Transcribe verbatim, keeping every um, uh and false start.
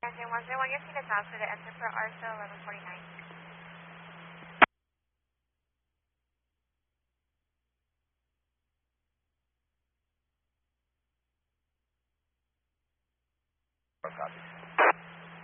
Engine one zero one, you're seeing the transfer to enter for R S O eleven forty-nine.